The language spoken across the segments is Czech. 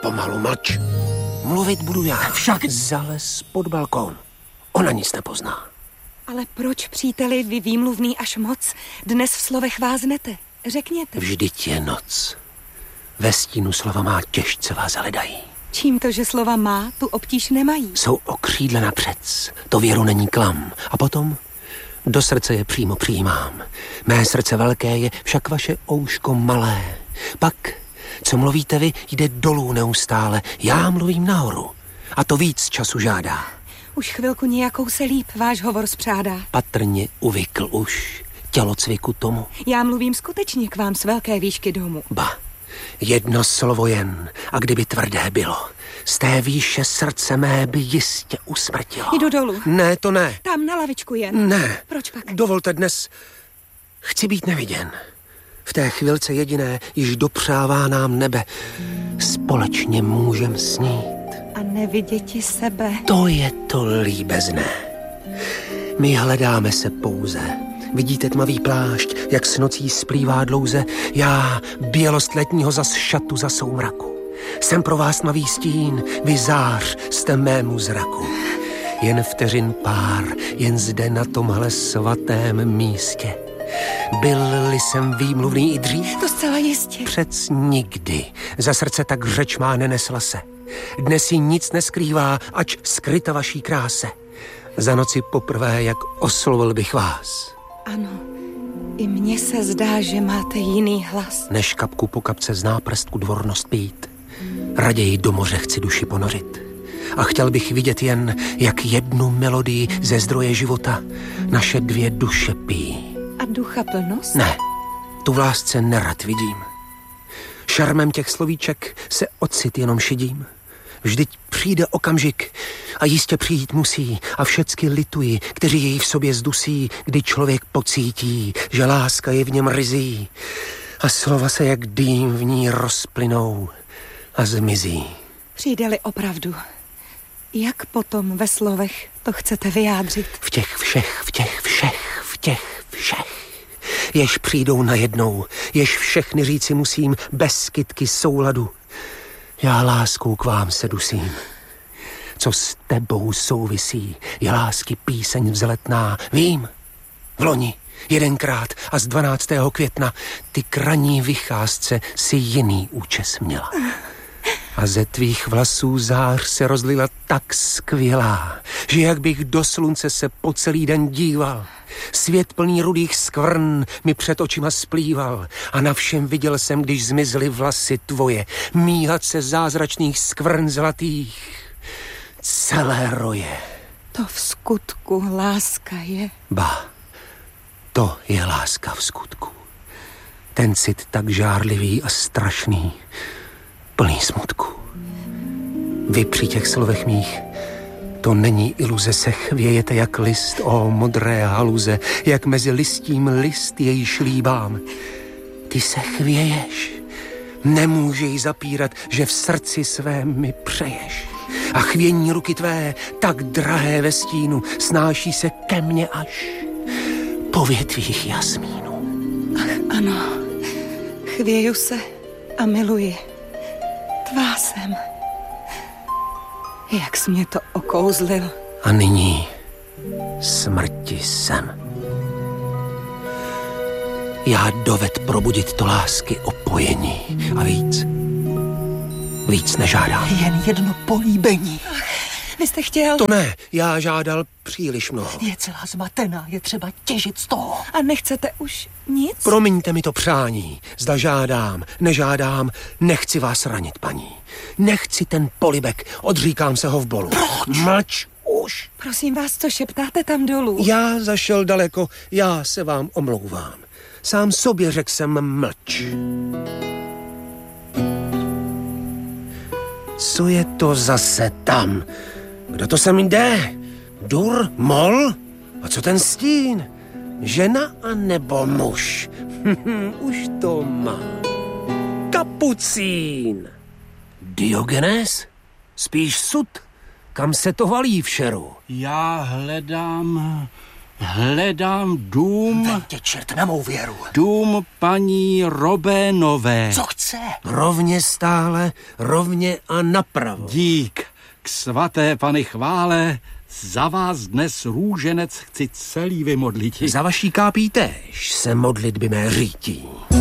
pomalu, mlč. Mluvit budu já. Však... Zalez pod balkón. Ona nic nepozná. Ale proč, příteli, vy výmluvný až moc dnes v slovech váznete? Řekněte. Vždyť je noc. Ve stínu slova má těžce vás hledají. Čím to, že slova má, tu obtíž nemají? Jsou okřídlena přec. To věru není klam. A potom do srdce je přímo přijímám. Mé srdce velké je, však vaše ouško malé. Pak, co mluvíte vy, jde dolů neustále. Já mluvím nahoru. A to víc času žádá. Už chvilku nějakou se líp váš hovor spřádá. Patrně uvykl už tělocviku tomu. Já mluvím skutečně k vám z velké výšky domu. Ba, jedno slovo jen, a kdyby tvrdé bylo, z té výše srdce mé by jistě usmrtilo. Jdu dolů. Ne, to ne. Tam na lavičku jen. Ne. Proč pak? Dovolte dnes. Chci být neviděn. V té chvilce jediné již dopřává nám nebe. Společně můžem snít. A neviděti sebe. To je to líbezné. My hledáme se pouze. Vidíte tmavý plášť, jak s nocí splývá dlouze. Já bělost letního zas šatu za soumraku. Jsem pro vás tmavý stín, vy zář jste mému zraku. Jen vteřin pár, jen zde na tomhle svatém místě. Byl-li jsem výmluvný i dřív? To zcela jistě. Přec nikdy. Za srdce tak řeč má nenesla se. Dnes si nic neskrývá, ač skryta vaší kráse. Za noci poprvé, jak oslovil bych vás. Ano, i mně se zdá, že máte jiný hlas. Než kapku po kapce z náprstku dvornost pít, raději do moře chci duši ponořit. A chtěl bych vidět jen, jak jednu melodii ze zdroje života naše dvě duše pijí. A ducha plnost? Ne, tu v lásce nerad vidím. Šarmem těch slovíček se ocit jenom šidím. Vždyť přijde okamžik a jistě přijít musí a všecky lituji, kteří jej v sobě zdusí, kdy člověk pocítí, že láska je v něm rizí a slova se jak dým v ní rozplynou a zmizí. Přijde-li opravdu, jak potom ve slovech to chcete vyjádřit? V těch všech, jež přijdou najednou, jež všechny říci musím bez kytky souladu. Já láskou k vám se dusím. Co s tebou souvisí, je lásky píseň vzletná. Vím, vloni, jedenkrát a z 12. května ty k ranní vycházce si jiný účes měla. A ze tvých vlasů zář se rozlila tak skvělá, že jak bych do slunce se po celý den díval. Svět plný rudých skvrn mi před očima splýval a na všem viděl jsem, když zmizly vlasy tvoje, míhat se zázračných skvrn zlatých. Celé roje. To v skutku láska je. Ba, to je láska v skutku. Ten cit tak žárlivý a strašný, plný smutku. Vy při těch slovech mých, to není iluze, se chvějete jak list, o modré haluze, jak mezi listím list jej šlíbám. Ty se chvěješ, nemůžeš zapírat, že v srdci svém mi přeješ. A chvění ruky tvé, tak drahé ve stínu, snáší se ke mně až po větvích jasmínu. Ach, ano, chvěju se a miluji. Tvá jsem. Jak jsi mě to okouzlil. A nyní smrti sen. Já doved probudit to lásky opojení a víc nežádám. Jen jedno políbení. Vy jste chtěl... To ne, já žádal příliš mnoho. Je celá zmatená, je třeba těžit z toho. A nechcete už nic? Promiňte mi to přání, zda žádám, nežádám, nechci vás ranit, paní. Nechci ten polibek, odříkám se ho v bolu. Proč? Mlč už. Prosím vás, co šeptáte tam dolů? Já zašel daleko, já se vám omlouvám. Sám sobě řekl jsem mlč. Co je to zase tam? Kdo to sem jde? Dur? Mol? A co ten stín? Žena a nebo muž? Už to má. Kapucín. Diogenes? Spíš sud? Kam se to valí v šeru? Já hledám Hledám dům... Vem tě čert na mou věru. Dům paní Robénové. Co chce? Rovně stále, rovně a napravo. Dík k svaté Panny chvále, za vás dnes růženec chci celý vymodliti. Za vaší kápí též se modlitby mé řítí.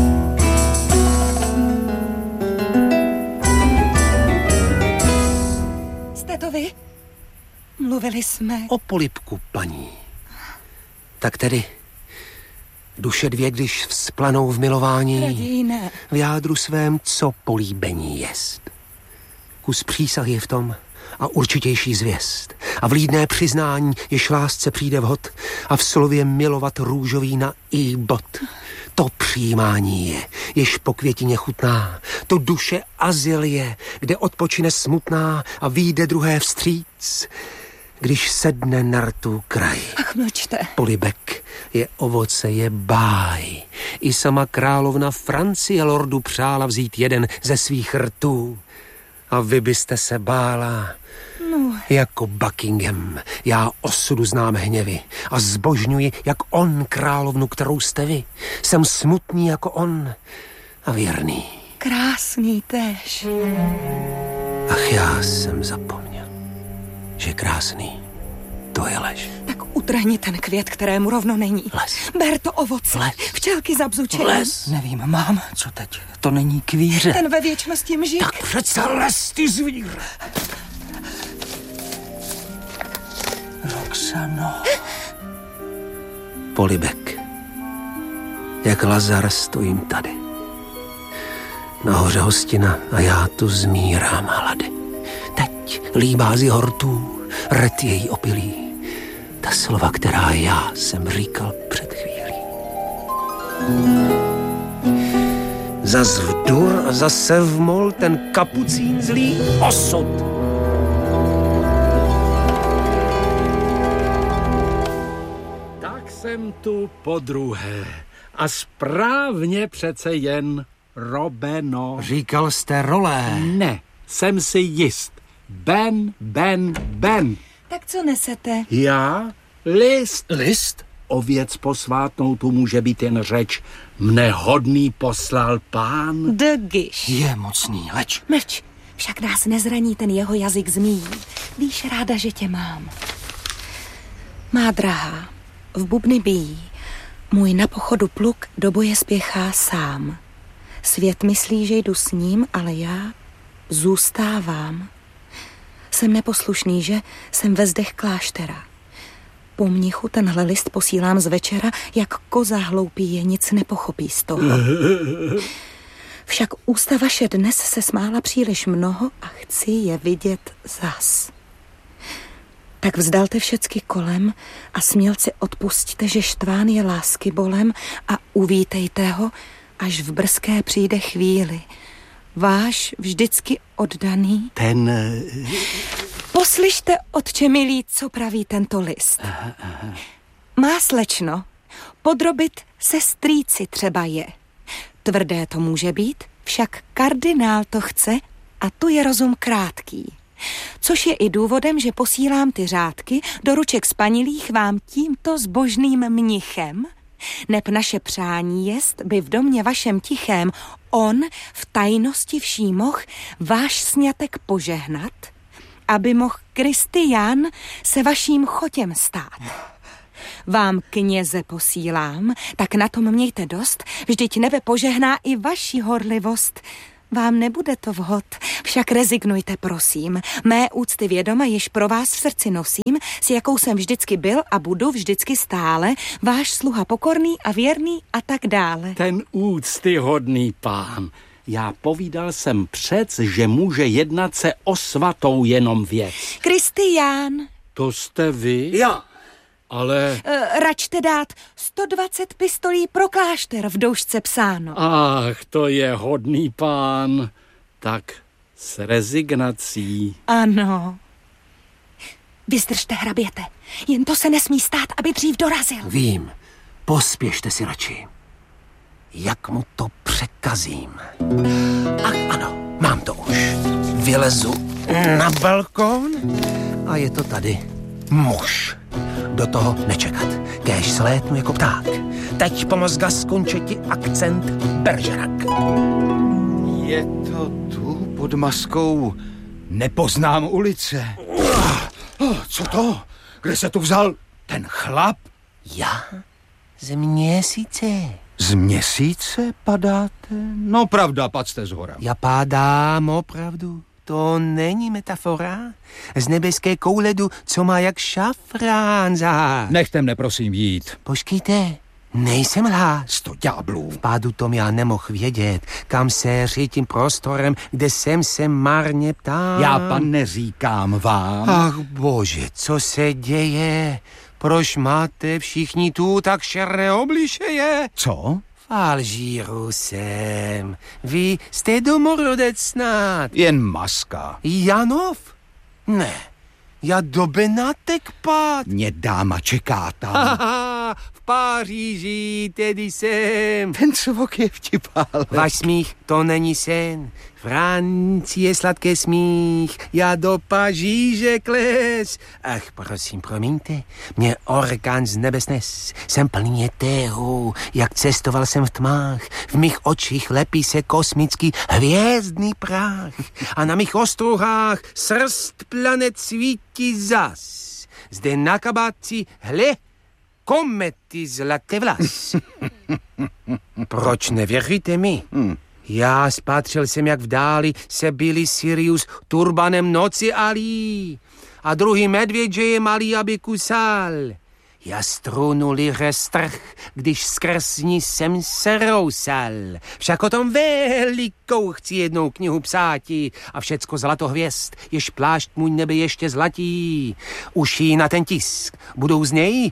Jste to vy? Mluvili jsme. O polibku, paní. Tak tedy, duše dvě, když vzplanou v milování, Raději ne. v jádru svém, co políbení jest. Kus přísahy je v tom a určitější zvěst. A vlídné přiznání, jež lásce přijde vhod a v slově milovat růžový na i bod. To přijímání je, jež po květině chutná. To duše azyl je, kde odpočine smutná a vyjde druhé vstříc, když sedne na rtu kraj. Ach, mlčte. Polibek je ovoce, je báj. I sama královna Francie lordu přála vzít jeden ze svých rtů. A vy byste se bála. No. Jako Buckingham. Já osudu znám hněvy a zbožňuji, jak on královnu, kterou jste vy. Jsem smutný jako on a věrný. Krásný též. Ach, já jsem zapomněl, že krásný, to je lež. Tak utrhni ten květ, kterému rovno není. Les. Ber to ovoce. Les. Včelky zabzučejí. Les. Nevím, mám. Co teď? To není kvíře. Ten ve věčnosti mžík. Tak přece les, ty zvíře. Roxano. Polibek. Jak Lazar stojím tady. Nahoře hostina a já tu zmírám hlady. Teď líbá z hortů, ret její opilý. Ta slova, která já jsem říkal před chvílí. Zas vdur a zase vmol ten kapucín zlý osud. Tak jsem tu podruhé. A správně přece jen Robeno. Říkal jste rolé. Ne, jsem si jist. Ben. Tak co nesete? Já? List. List? O věc posvátnou tu může být jen řeč. Mne hodný poslal pán. Dgiš. Je mocný, leč. Mlč, však nás nezraní ten jeho jazyk zmíjí. Víš, ráda, že tě mám. Má drahá, v bubny bijí. Můj na pochodu pluk do boje spěchá sám. Svět myslí, že jdu s ním, ale já zůstávám. Jsem neposlušný, že jsem ve zdech kláštera. Po mnichu tenhle list posílám z večera, jak koza hloupý je, nic nepochopí z toho. Však ústa vaše dnes se smála příliš mnoho a chci je vidět zas. Tak vzdalte všecky kolem a smělci odpusťte, že štván je lásky bolem a uvítejte ho, až v brzké přijde chvíli. Váš vždycky oddaný. Poslyšte, otče milý, co praví tento list. Má slečno, podrobit se strýci třeba je. Tvrdé to může být, však kardinál to chce a tu je rozum krátký. Což je i důvodem, že posílám ty řádky do ruček spanilých vám tímto zbožným mnichem, neb naše přání jest, by v domě vašem tichém on v tajnosti vší moh váš sňatek požehnat, aby mohl Kristián se vaším chotěm stát. Vám kněze posílám, tak na tom mějte dost, vždyť nebe požehná i vaši horlivost. Vám nebude to vhod, však rezignujte, prosím. Mé úcty vědoma již pro vás v srdci nosím, s jakou jsem vždycky byl a budu vždycky stále, váš sluha pokorný a věrný a tak dále. Ten úctyhodný pán. Já povídal jsem přec, že může jednat se o svatou jenom věc. Kristián. To jste vy? Já. Ale... Račte dát 120 pistolí pro klášter v doušce psáno. Ach, to je hodný pán. Tak s rezignací. Ano. Vyzdržte, hraběte. Jen to se nesmí stát, aby dřív dorazil. Vím, pospěšte si radši. Jak mu to překazím? Ach ano, mám to už. Vylezu na balkón a je to tady muž. do toho nečekat. Kéž slétnu jako pták. Teď pomoz Gaskonče ti akcent Bergerac. Je to tu pod maskou. Nepoznám ulice. Co to? Kde se tu vzal ten chlap? Já? Z Měsíce. Z Měsíce padáte? No pravda, pad jste zhora. Já padám opravdu. To není metafora. Z nebeské kouledu, co má jak šafrán zář. Nechte mne prosím jít. Počkejte, nejsem lhář. 100 ďáblů. V pádu tom já nemohl vědět, kam se tím prostorem, kde jsem se marně ptám. Já, pane, říkám vám. Ach bože, co se děje? Proč máte všichni tu tak šerné obličeje? Co? V Alžíru jsem. Vy jste domorodec snad. Jen maska. Janov? Ne, já do Benátek pát. Mě dáma čeká tam. Haha, v Paříži tedy jsem. Ten cvok je vtipálek. Váš smích, to není sen. Francie, sladké smích, já do Paříže kles. Ach, prosím, promiňte, mě orgán z nebe snes. Jsem plný etéru, jak cestoval jsem v tmách. V mých očích lepí se kosmický hvězdný prach. A na mých ostruhách srst planet svítí zas. Zde na kabáci, hle, komety zlaté vlas. Proč nevěříte mi? Já spatřil jsem, jak v dáli se byli Sirius turbanem noci alí a druhý medvěd, že je malý, aby kusal. Já strunuli restrch, když skrz ní jsem se rousal. Však o tom velikou chci jednou knihu psáti a všecko zlatohvězd, jež plášť můj nebe ještě zlatí. Uší na ten tisk, budou z něj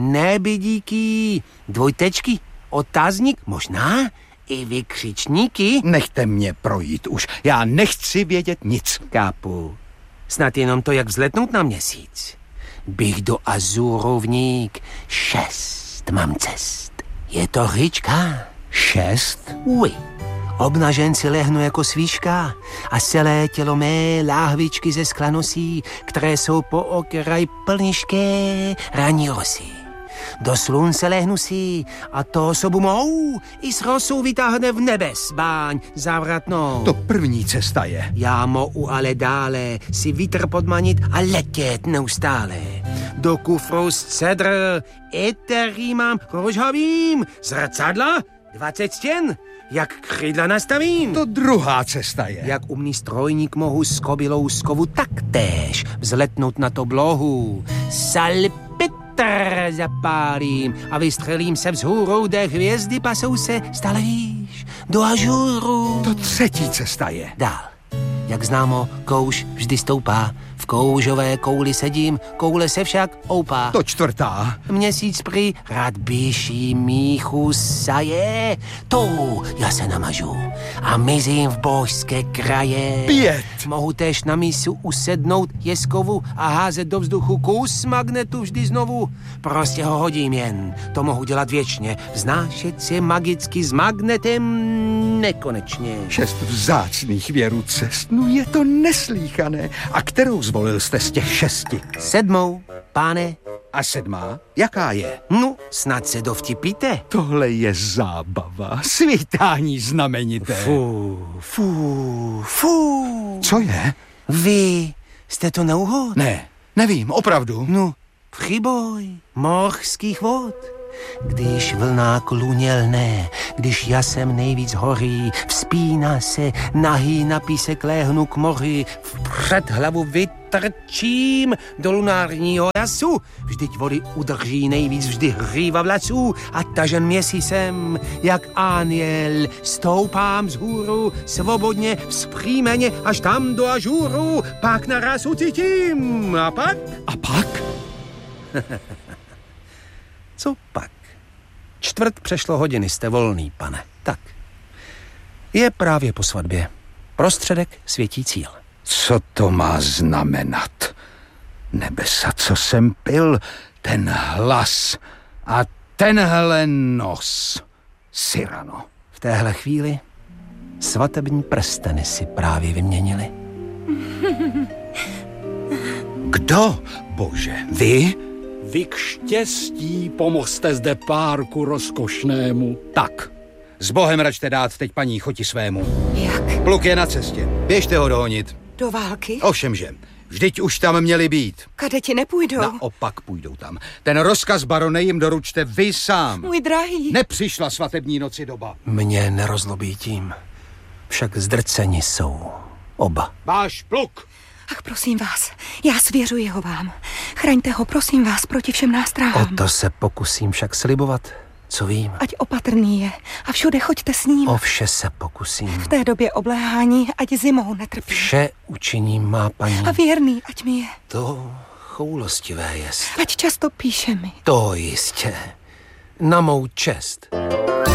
nebydíky, dvojtečky, otázník, možná i vykřičníky. Nechte mě projít už, já nechci vědět nic. Kápu, snad jenom to, jak vzletnout na Měsíc. Bych do Azurovník 6 mám cest. Je to hříčka. 6? Uj. Obnažen si lehnu jako svíčka a celé tělo mé láhvičky ze skla nosí, které jsou po okraj plnišké ranní rosy. Do slunce lehnu si a to osobu mou i s rosou vytáhne v nebes báň zavratnou. To první cesta je. Já mohu ale dále si vítr podmanit a letět neustále. Do kufru z cedr, eterí mám rozhavím, zrcadla, 20 stěn, jak křídla nastavím. To druhá cesta je. Jak umný strojník mohu s kobylou z kovu taktéž vzletnout na to blohu. Salpetr zapálím a vystřelím se vzhůru, kde hvězdy pasou se, stále víš, do ažuru. To třetí cesta je. Dál. Jak známo, kouš vždy stoupá. V koužové kouli sedím, koule se však oupá. To čtvrtá. Měsíc prý rád běží míchu saje. Tou já se namažu a mizím v božské kraje. 5. Mohu též na mísu usednout jeskovu a házet do vzduchu kus magnetu vždy znovu. Prostě ho hodím jen, to mohu dělat věčně. Vznášet se magicky s magnetem nekonečně. 6 vzácných věrů cest, no je to neslíchané. A kterou zvolil jste z těch 6? 7, pane. A 7? Jaká je? No, snad se dovtipíte. Tohle je zábava, svítání znamenité. Fú. Co je? Vy jste to neuhod? Ne, nevím, opravdu. No, přiboj mořských vod. Když vlna klunělne, když jasem nejvíc hoří, vzpíná se, nahý na písek léhnu k moři, vpřed hlavu vytrčím do lunárního jasu. Vždyť vody udrží nejvíc vždy hříva vlasů a tažen měsícem, jak aniel, stoupám vzhůru, svobodně, vzpřímeně, až tam do ažuru, pak naraz ucítím. A pak? A pak? Co pak? 1:15 jste volný, pane. Tak. Je právě po svatbě. Prostředek světí cíl. Co to má znamenat? Nebesa, co jsem pil, ten hlas a tenhle nos. Cyrano. V téhle chvíli svatební prsteny si právě vyměnili. Kdo? Bože, vy? Vy k štěstí pomozte zde párku rozkošnému. Tak, s Bohem račte dát teď paní choti svému. Jak? Pluk je na cestě, běžte ho dohonit. Do války? Ovšemže, vždyť už tam měli být. Kadeti nepůjdou. Naopak půjdou tam. Ten rozkaz, barone, jim doručte vy sám. Můj drahý. Nepřišla svatební noci doba. Mě nerozlobí tím. Však zdrceni jsou. Oba. Váš pluk! Ach, prosím vás, já svěřuji ho vám. Chraňte ho, prosím vás, proti všem nástrahám. O to se pokusím však slibovat, co vím. Ať opatrný je a všude choďte s ním. O vše se pokusím. V té době obléhání, ať zimou netrpí. Vše učiním, má paní. A věrný, ať mi je. To choulostivé jest. Ať často píše mi. To jistě. Na mou čest.